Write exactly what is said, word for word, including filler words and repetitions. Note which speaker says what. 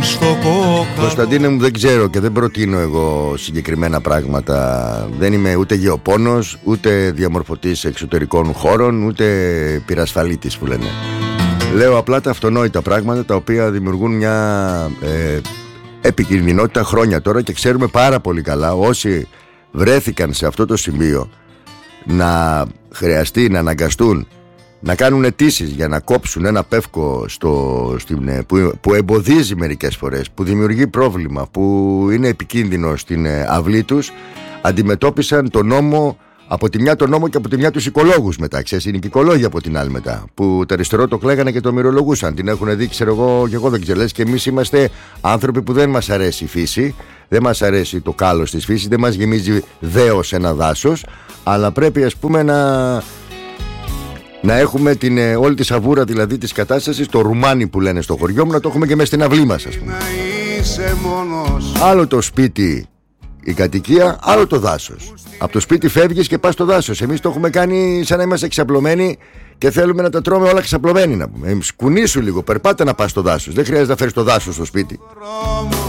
Speaker 1: στο κόκαλο.
Speaker 2: Κωνσταντίνε μου, δεν ξέρω και δεν προτείνω εγώ συγκεκριμένα πράγματα. Δεν είμαι ούτε γεωπόνος, ούτε διαμορφωτής εξωτερικών χώρων, ούτε πυρασφαλίτης που λένε. Λέω απλά τα αυτονόητα πράγματα, τα οποία δημιουργούν μια ε, επικινδυνότητα χρόνια τώρα, και ξέρουμε πάρα πολύ καλά όσοι βρέθηκαν σε αυτό το σημείο να χρειαστεί να αναγκαστούν να κάνουν αιτήσεις για να κόψουν ένα πεύκο στο, στην, που, που εμποδίζει μερικές φορές, που δημιουργεί πρόβλημα, που είναι επικίνδυνο στην αυλή τους. Αντιμετώπισαν τον νόμο, από τη μια τον νόμο και από τη μια τους οικολόγους μετά. Ξέρεις, είναι και οικολόγοι από την άλλη μετά, που το αριστερό το κλαίγανε και το μυρολογούσαν. Την έχουν δει, ξέρω εγώ, και εγώ δεν ξέρω. Λες, και εμείς είμαστε άνθρωποι που δεν μας αρέσει η φύση, δεν μας αρέσει το κάλος της φύσης, δεν μας γεμίζει δέος ένα δάσος, αλλά πρέπει, ας πούμε, να... να έχουμε την, όλη τη σαβούρα δηλαδή της κατάστασης, το ρουμάνι που λένε στο χωριό μου, να το έχουμε και μέσα στην αυλή μας, ας πούμε. Άλλο το σπίτι, η κατοικία, άλλο το δάσος. Από το σπίτι φεύγεις και πας στο δάσος. Εμείς το έχουμε κάνει σαν να είμαστε εξαπλωμένοι και θέλουμε να τα τρώμε όλα εξαπλωμένοι, να πούμε. Κουνήσου λίγο, περπάτα να πας στο δάσος. Δεν χρειάζεται να φέρεις το δάσος στο σπίτι.